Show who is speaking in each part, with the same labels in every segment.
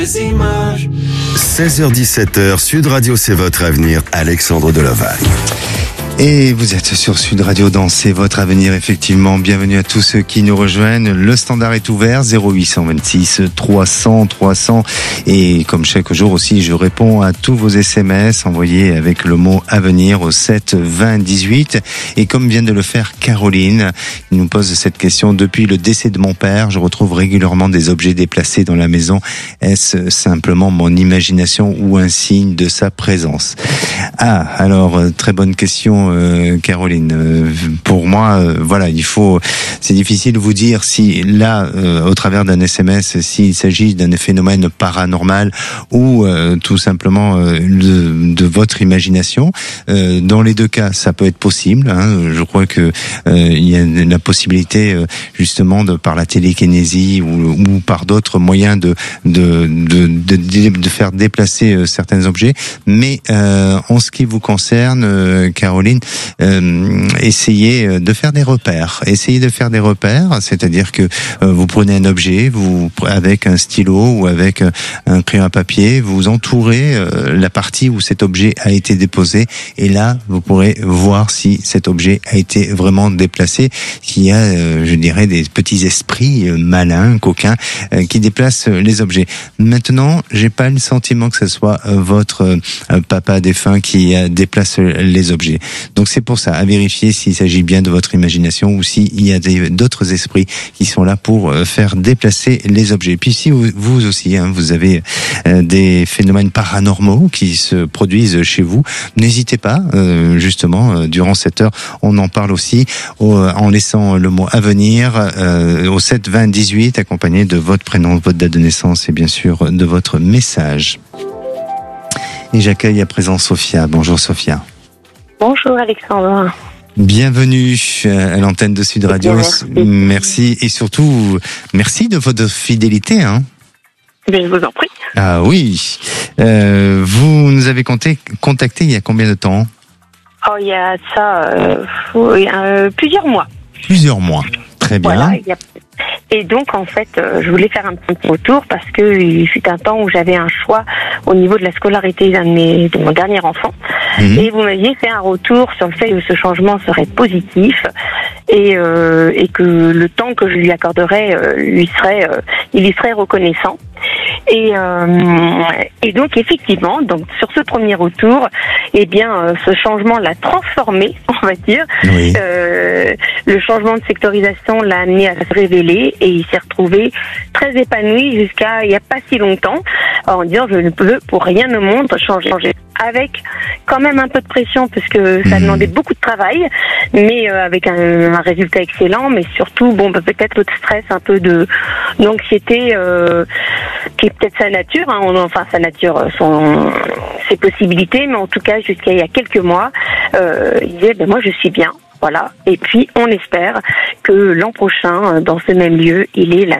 Speaker 1: 16h-17h, Sud Radio, c'est votre avenir. Alexandre Delovac.
Speaker 2: Et vous êtes sur Sud Radio dans C'est votre avenir, effectivement. Bienvenue à tous ceux qui nous rejoignent. Le standard est ouvert, 0826 300 300. Et comme chaque jour aussi, je réponds à tous vos SMS envoyés avec le mot avenir au 7 20 18. Et comme vient de le faire Caroline, il nous pose cette question. Depuis le décès de mon père, je retrouve régulièrement des objets déplacés dans la maison. Est-ce simplement mon imagination ou un signe de sa présence? Ah, alors, très bonne question, Caroline. Pour moi, voilà, c'est difficile de vous dire si là, au travers d'un SMS, s'il s'agit d'un phénomène paranormal ou tout simplement de votre imagination. Dans les deux cas, ça peut être possible. Hein. Je crois que il y a la possibilité justement par la télékinésie ou par d'autres moyens de faire déplacer certains objets. Mais en ce qui vous concerne, Caroline, essayez de faire des repères. C'est-à-dire que vous prenez un objet, vous avec un stylo ou avec un crayon à papier, vous entourez la partie où cet objet a été déposé, et là vous pourrez voir si cet objet a été vraiment déplacé, s'il y a, je dirais, des petits esprits malins, coquins, qui déplacent les objets. Maintenant, j'ai pas le sentiment que ce soit votre papa défunt qui déplace les objets. Donc c'est pour ça, à vérifier s'il s'agit bien de votre imagination ou s'il y a d'autres esprits qui sont là pour faire déplacer les objets. Puis si vous aussi, vous avez des phénomènes paranormaux qui se produisent chez vous, n'hésitez pas, justement, durant cette heure, on en parle aussi en laissant le mot avenir au 7 20 18, accompagné de votre prénom, votre date de naissance et bien sûr de votre message. Et j'accueille à présent Sophia. Bonjour Sophia.
Speaker 3: Bonjour Alexandre.
Speaker 2: Bienvenue à l'antenne de Sud Radio. Merci et surtout merci de votre fidélité.
Speaker 3: Je vous en prie.
Speaker 2: Ah oui. Vous nous avez contacté il y a combien de temps?
Speaker 3: Il y a ça plusieurs mois.
Speaker 2: Plusieurs mois. Très bien.
Speaker 3: Voilà, et donc, en fait, je voulais faire un petit retour parce que il fut un temps où j'avais un choix au niveau de la scolarité de mon dernier enfant. Et vous m'aviez fait un retour sur le fait que ce changement serait positif et que le temps que je lui accorderais, il y serait reconnaissant. Et donc effectivement, sur ce premier retour, ce changement l'a transformé, on va dire. Oui. Le changement de sectorisation l'a amené à se révéler et il s'est retrouvé très épanoui jusqu'à il n'y a pas si longtemps, en disant je ne peux pour rien au monde changer. Avec quand même un peu de pression parce que ça demandait beaucoup de travail, mais avec un résultat excellent, mais surtout peut-être peu de stress, un peu d'anxiété qui est peut-être sa nature, sa nature, ses possibilités, mais en tout cas jusqu'à il y a quelques mois, il disait moi je suis bien. Voilà. Et puis on espère que l'an prochain, dans ce même lieu, il ait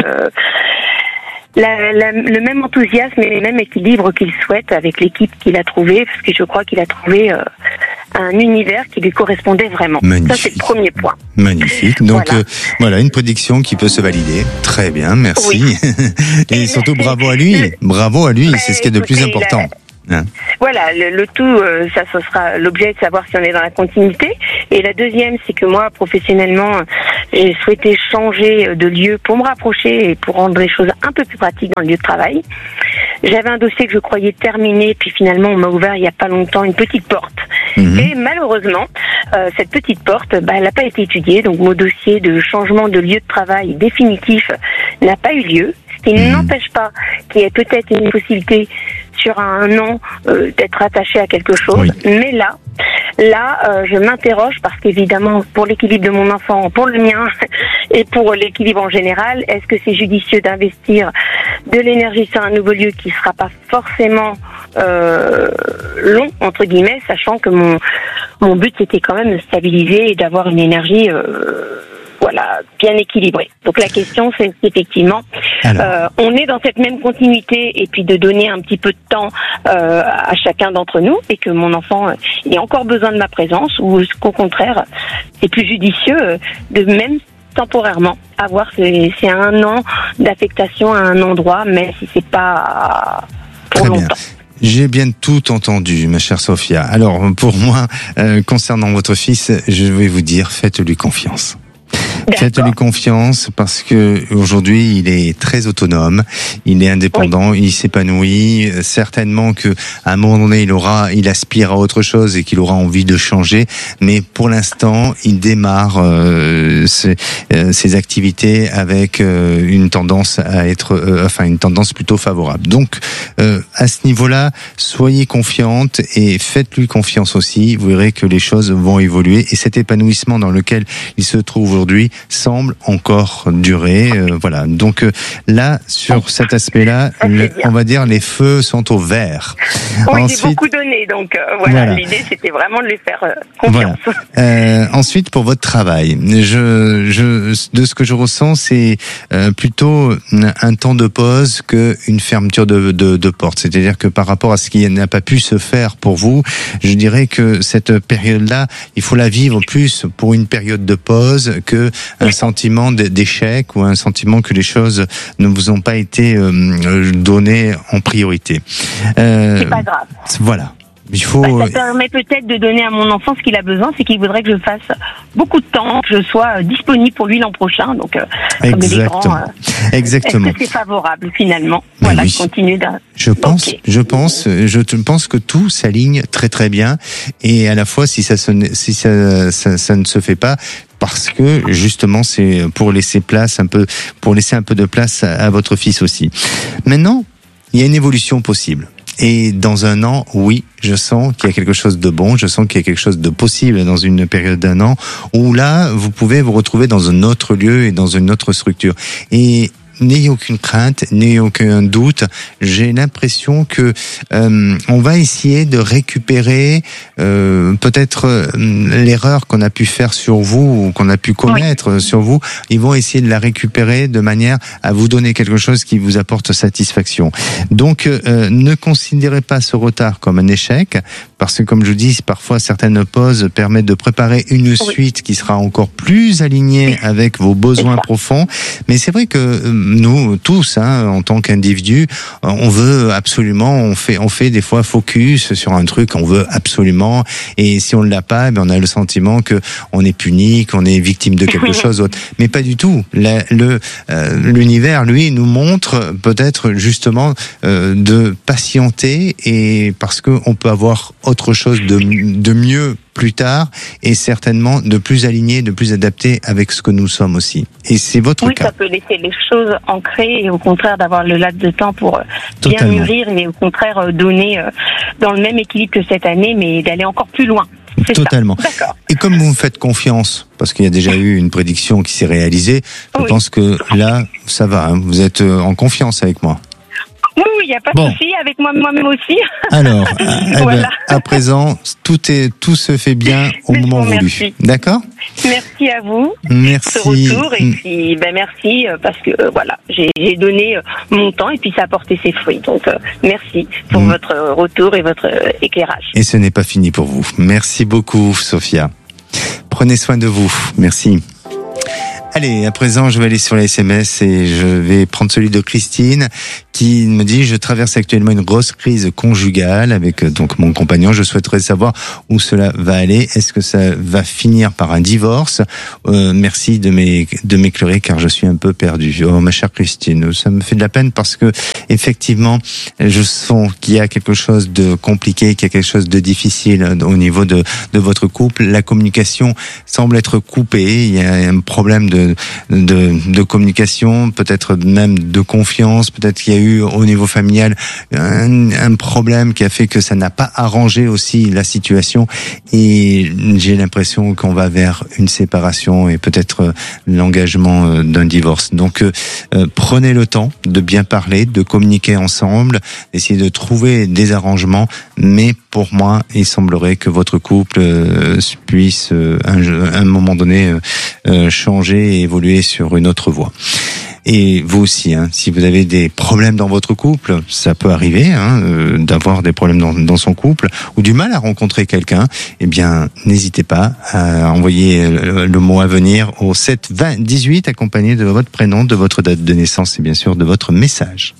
Speaker 3: le même enthousiasme et le même équilibre qu'il souhaite avec l'équipe qu'il a trouvée, parce que je crois qu'il a trouvé un univers qui lui correspondait vraiment.
Speaker 2: Magnifique.
Speaker 3: Ça, c'est le premier point.
Speaker 2: Magnifique. Donc voilà une prédiction qui peut se valider. Très bien, merci. Oui. Et surtout bravo à lui. Bravo à lui, c'est ce qui est de plus important.
Speaker 3: Voilà, le tout, ça sera l'objet de savoir si on est dans la continuité. Et la deuxième, c'est que moi, professionnellement, j'ai souhaité changer de lieu pour me rapprocher et pour rendre les choses un peu plus pratiques dans le lieu de travail. J'avais un dossier que je croyais terminé, puis finalement, on m'a ouvert il n'y a pas longtemps une petite porte. Et malheureusement, cette petite porte, elle n'a pas été étudiée. Donc, mon dossier de changement de lieu de travail définitif n'a pas eu lieu. Ce qui n'empêche pas qu'il y ait peut-être une possibilité sur un an d'être attaché à quelque chose. Oui. Mais là, je m'interroge parce qu'évidemment, pour l'équilibre de mon enfant, pour le mien et pour l'équilibre en général, est-ce que c'est judicieux d'investir de l'énergie sur un nouveau lieu qui ne sera pas forcément long, entre guillemets, sachant que mon but c'était quand même de stabiliser et d'avoir une énergie bien équilibrée. Donc la question c'est effectivement, on est dans cette même continuité et puis de donner un petit peu de temps à chacun d'entre nous et que mon enfant ait encore besoin de ma présence ou qu'au contraire c'est plus judicieux de même temporairement. À voir, c'est 1 an d'affectation à un endroit, mais si c'est pas pour
Speaker 2: Très
Speaker 3: longtemps.
Speaker 2: bien. J'ai bien tout entendu, ma chère Sophia. Alors, pour moi, concernant votre fils, je vais vous dire, faites-lui confiance. Faites-lui confiance parce que aujourd'hui il est très autonome, il est indépendant, il s'épanouit. Certainement que à un moment donné il aspire à autre chose et qu'il aura envie de changer. Mais pour l'instant, il démarre ses activités avec une tendance à être, une tendance plutôt favorable. Donc à ce niveau-là, soyez confiante et faites-lui confiance aussi. Vous verrez que les choses vont évoluer et cet épanouissement dans lequel il se trouve aujourd'hui semble encore durer. Voilà. Donc là, sur cet aspect-là, on va dire les feux sont au vert.
Speaker 3: Oui, ensuite, j'ai beaucoup donné, donc voilà. L'idée c'était vraiment de lui faire confiance.
Speaker 2: Voilà. Ensuite, pour votre travail, de ce que je ressens, c'est plutôt un temps de pause qu'une fermeture de porte. C'est-à-dire que par rapport à ce qui n'a pas pu se faire pour vous, je dirais que cette période-là, il faut la vivre plus pour une période de pause que un sentiment d'échec ou un sentiment que les choses ne vous ont pas été données en priorité.
Speaker 3: C'est pas grave.
Speaker 2: Voilà. Il faut...
Speaker 3: ça permet peut-être de donner à mon enfant ce qu'il a besoin, c'est qu'il voudrait que je fasse beaucoup de temps, que je sois disponible pour lui l'an prochain. Donc, comme il est grand,
Speaker 2: exactement.
Speaker 3: Est-ce que c'est favorable finalement? Voilà,
Speaker 2: oui.
Speaker 3: Je continue de...
Speaker 2: Je pense que tout s'aligne très très bien et à la fois si ça ne se fait pas, parce que justement c'est pour laisser un peu de place à votre fils aussi. Maintenant, il y a une évolution possible. Et dans 1 an, oui, je sens qu'il y a quelque chose de bon, je sens qu'il y a quelque chose de possible dans une période d'1 an, où là, vous pouvez vous retrouver dans un autre lieu et dans une autre structure. Et n'ayez aucune crainte, n'ayez aucun doute. J'ai l'impression que on va essayer de récupérer peut-être l'erreur qu'on a pu faire sur vous ou qu'on a pu commettre sur vous. Ils vont essayer de la récupérer de manière à vous donner quelque chose qui vous apporte satisfaction. Donc, ne considérez pas ce retard comme un échec, parce que comme je vous dis, parfois certaines pauses permettent de préparer une suite qui sera encore plus alignée avec vos besoins profonds. Mais c'est vrai que nous tous, en tant qu'individus, on veut absolument, on fait des fois focus sur un truc, on veut absolument, et si on l'a pas, on a le sentiment que on est puni, qu'on est victime de quelque chose d'autre. Mais pas du tout. L'univers, lui, nous montre peut-être justement de patienter, et parce que on peut avoir autre chose de mieux plus tard, et certainement de plus aligné, de plus adapté avec ce que nous sommes aussi. Et c'est votre cas.
Speaker 3: Oui, ça peut laisser les choses ancrées, et au contraire d'avoir le laps de temps pour bien mûrir, et au contraire donner dans le même équilibre que cette année, mais d'aller encore plus loin.
Speaker 2: Totalement. Et comme vous me faites confiance, parce qu'il y a déjà eu une prédiction qui s'est réalisée, je pense que là, ça va, vous êtes en confiance avec moi.
Speaker 3: Oui, il n'y a pas de souci, avec moi-même aussi.
Speaker 2: Alors, voilà. À présent, tout se fait bien au moment voulu. D'accord ?
Speaker 3: Merci à vous.
Speaker 2: Merci.
Speaker 3: Pour ce retour, et puis merci parce que j'ai donné mon temps et puis ça a porté ses fruits. Donc merci pour votre retour et votre éclairage.
Speaker 2: Et ce n'est pas fini pour vous. Merci beaucoup, Sophia. Prenez soin de vous. Merci. Allez, à présent, je vais aller sur les SMS et je vais prendre celui de Christine qui me dit: je traverse actuellement une grosse crise conjugale avec donc mon compagnon. Je souhaiterais savoir où cela va aller. Est-ce que ça va finir par un divorce? Merci de m'éclairer car je suis un peu perdu. Oh, ma chère Christine, ça me fait de la peine parce que effectivement, je sens qu'il y a quelque chose de compliqué, qu'il y a quelque chose de difficile au niveau de votre couple. La communication semble être coupée. Il y a un problème de communication, peut-être même de confiance, peut-être qu'il y a eu au niveau familial un problème qui a fait que ça n'a pas arrangé aussi la situation, et j'ai l'impression qu'on va vers une séparation et peut-être l'engagement d'un divorce. Donc prenez le temps de bien parler, de communiquer ensemble, d'essayer de trouver des arrangements, mais pour moi, il semblerait que votre couple puisse à un moment donné changer et évoluer sur une autre voie. Et vous aussi, si vous avez des problèmes dans votre couple, ça peut arriver d'avoir des problèmes dans son couple ou du mal à rencontrer quelqu'un, eh bien n'hésitez pas à envoyer le mot à venir au 7 20 18 accompagné de votre prénom, de votre date de naissance et bien sûr de votre message.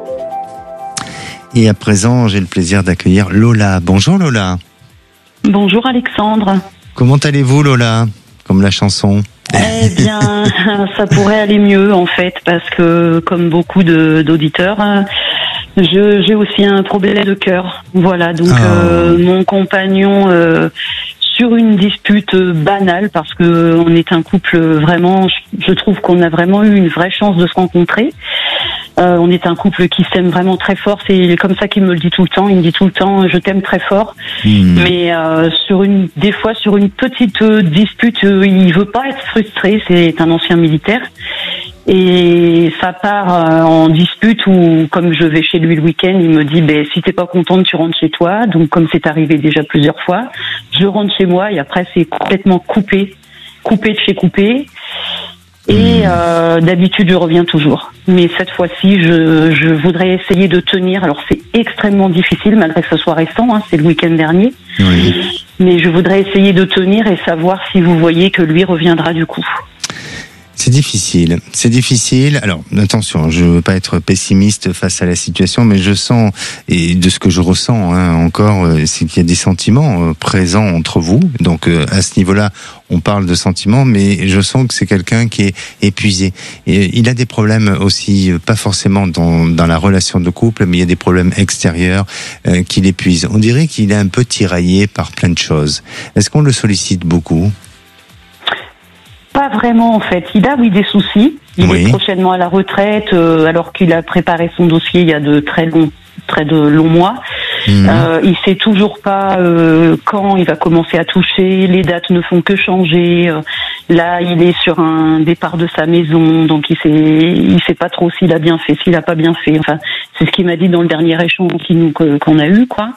Speaker 2: Et à présent, j'ai le plaisir d'accueillir Lola. Bonjour Lola.
Speaker 4: Bonjour Alexandre.
Speaker 2: Comment allez-vous Lola ? Comme la chanson.
Speaker 4: Eh bien, ça pourrait aller mieux en fait, parce que comme beaucoup d'auditeurs, j'ai aussi un problème de cœur. Voilà, donc mon compagnon, sur une dispute banale, parce que on est un couple vraiment, je trouve qu'on a vraiment eu une vraie chance de se rencontrer. On est un couple qui s'aime vraiment très fort. C'est comme ça qu'il me le dit tout le temps. Il me dit tout le temps, je t'aime très fort. Mais des fois sur une petite dispute, il veut pas être frustré. C'est un ancien militaire. Et ça part en dispute où, comme je vais chez lui le week-end, il me dit, si t'es pas contente, tu rentres chez toi. Donc, comme c'est arrivé déjà plusieurs fois, je rentre chez moi et après, c'est complètement coupé de chez coupé. Et d'habitude, je reviens toujours. Mais cette fois-ci, je voudrais essayer de tenir. Alors, c'est extrêmement difficile, malgré que ce soit récent. C'est le week-end dernier. Oui. Mais je voudrais essayer de tenir et savoir si vous voyez que lui reviendra du coup.
Speaker 2: C'est difficile. Alors, attention, je veux pas être pessimiste face à la situation, mais je sens, et de ce que je ressens encore, c'est qu'il y a des sentiments présents entre vous. Donc, à ce niveau-là, on parle de sentiments, mais je sens que c'est quelqu'un qui est épuisé. Et il a des problèmes aussi, pas forcément dans la relation de couple, mais il y a des problèmes extérieurs qui l'épuisent. On dirait qu'il est un peu tiraillé par plein de choses. Est-ce qu'on le sollicite beaucoup ?
Speaker 4: Pas vraiment en fait. Il a des soucis. Il est prochainement à la retraite, alors qu'il a préparé son dossier il y a de très longs mois. Il sait toujours pas quand il va commencer à toucher. Les dates ne font que changer. Là, il est sur un départ de sa maison, donc il sait pas trop s'il a bien fait, s'il a pas bien fait. Enfin, c'est ce qu'il m'a dit dans le dernier échange qu'on a eu, quoi.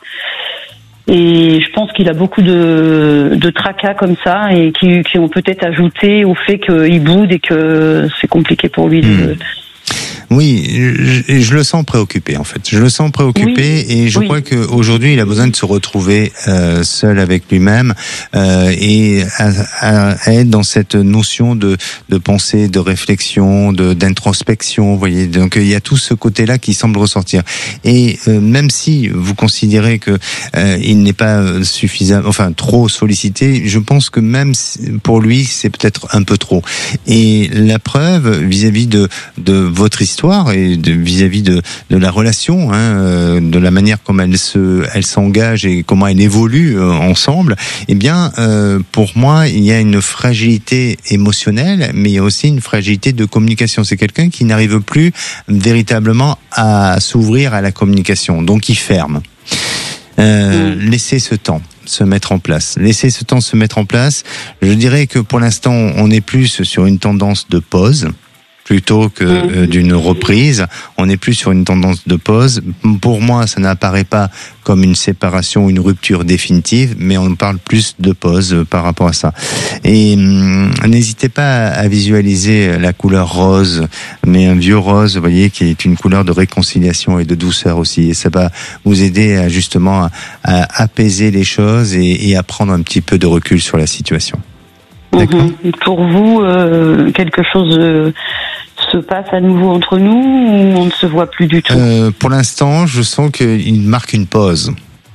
Speaker 4: Et je pense qu'il a beaucoup de tracas comme ça et qui ont peut-être ajouté au fait qu'il boude et que c'est compliqué pour lui de...
Speaker 2: Oui, je le sens préoccupé en fait. Je le sens préoccupé et je crois qu'aujourd'hui il a besoin de se retrouver seul avec lui-même et à être dans cette notion de pensée, de réflexion, d'introspection. Vous voyez, donc il y a tout ce côté-là qui semble ressortir. Et même si vous considérez que il n'est pas suffisamment, enfin trop sollicité, je pense que même pour lui c'est peut-être un peu trop. Et la preuve vis-à-vis de votre histoire et vis-à-vis de la relation, de la manière comme elle s'engage et comment elle évolue ensemble, eh bien, pour moi, il y a une fragilité émotionnelle, mais il y a aussi une fragilité de communication. C'est quelqu'un qui n'arrive plus véritablement à s'ouvrir à la communication, donc il ferme. Laissez ce temps se mettre en place. Je dirais que pour l'instant, on est plus sur une tendance de pause plutôt que d'une reprise. On est plus sur une tendance de pause. Pour moi, ça n'apparaît pas comme une séparation ou une rupture définitive, mais on parle plus de pause par rapport à ça. Et n'hésitez pas à visualiser la couleur rose, mais un vieux rose, vous voyez, qui est une couleur de réconciliation et de douceur aussi. Et ça va vous aider à justement à apaiser les choses et à prendre un petit peu de recul sur la situation. D'accord.
Speaker 4: Pour vous, quelque chose se passe à nouveau entre nous ou on ne se voit plus du tout ?
Speaker 2: Pour l'instant, je sens qu'il marque une pause.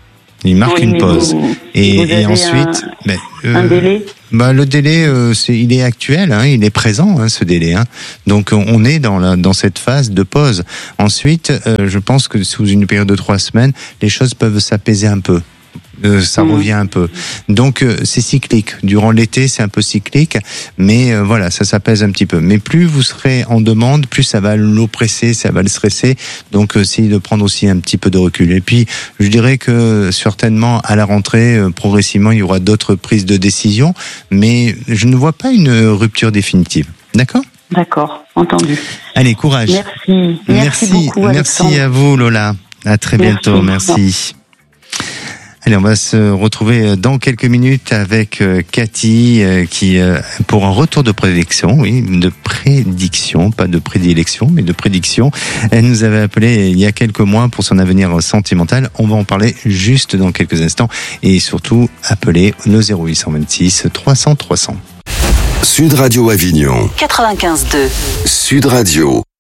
Speaker 2: Et ensuite,
Speaker 4: un délai.
Speaker 2: Le délai, il est actuel, il est présent, ce délai. Donc on est dans cette phase de pause. Ensuite, je pense que sous une période de 3 semaines, les choses peuvent s'apaiser un peu. Ça revient un peu. Donc c'est cyclique. Durant l'été, c'est un peu cyclique, mais voilà, ça s'apaise un petit peu. Mais plus vous serez en demande, plus ça va l'oppresser, ça va le stresser. Donc essayez de prendre aussi un petit peu de recul. Et puis, je dirais que certainement à la rentrée, progressivement, il y aura d'autres prises de décision, mais je ne vois pas une rupture définitive. D'accord ?
Speaker 4: D'accord, entendu.
Speaker 2: Allez, courage.
Speaker 4: Merci beaucoup, Alexandre.
Speaker 2: Merci à vous, Lola. À très bientôt. Merci. Allez, on va se retrouver dans quelques minutes avec Cathy qui pour un retour de prédiction, pas de prédilection, mais de prédiction. Elle nous avait appelé il y a quelques mois pour son avenir sentimental. On va en parler juste dans quelques instants et surtout appeler le 0826 300 300.
Speaker 1: Sud Radio Avignon
Speaker 5: 95.2.
Speaker 1: Sud Radio.